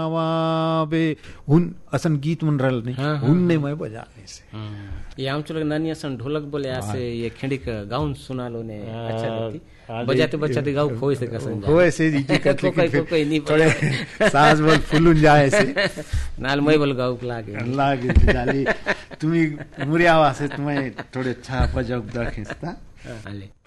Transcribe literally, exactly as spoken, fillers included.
बे हुन असन गीत मन रल नहीं हुन नहीं मैं बजाने से ये आम चलो नानी असन ढोलक बोले ऐसे ये खिंडी का गाउन सुना लो ने अच्छा लगती बजाते बजाते गाँव खोए से कसन खोए से जी करते फिर थोड़े सांस बोल फुलुन जाए से नाल मैं बोल गाँव लागे लागे जाली तुम्ही मुरिया वासे तुम्हें थोड़े अच्छा बजाव दा खिंचता